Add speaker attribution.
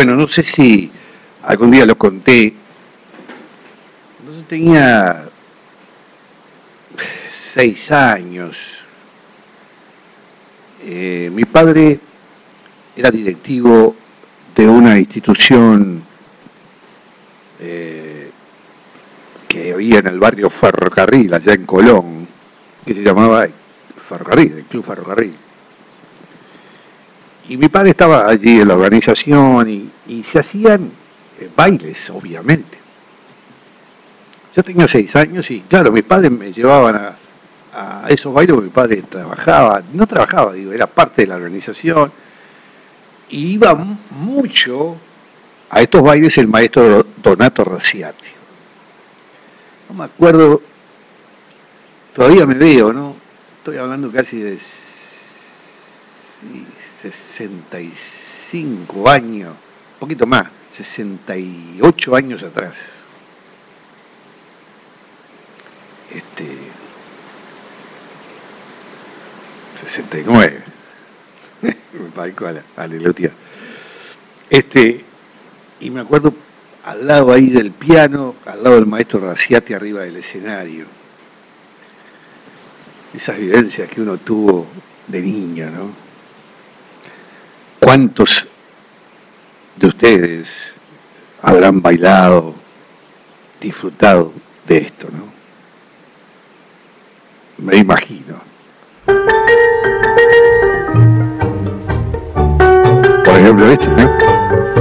Speaker 1: Bueno, no sé si algún día lo conté. No tenía 6 años. Mi padre era directivo de una institución que había en el barrio Ferrocarril, allá en Colón, que se llamaba Ferrocarril, el Club Ferrocarril. Y mi padre estaba allí en la organización y se hacían bailes, obviamente. Yo tenía 6 años y, claro, mis padres me llevaban a esos bailes porque mi padre no trabajaba, digo, era parte de la organización. Y iba mucho a estos bailes el maestro Donato Raciati. No me acuerdo, todavía me veo, ¿no? Estoy hablando casi de 65 años, un poquito más, 68 años atrás. 69. Me parezco a la Lelotia. Y me acuerdo al lado ahí del piano, al lado del maestro Raciati arriba del escenario. Esas vivencias que uno tuvo de niño, ¿no? ¿Cuántos de ustedes habrán bailado, disfrutado de esto, no? Me imagino. Por ejemplo, ¿no?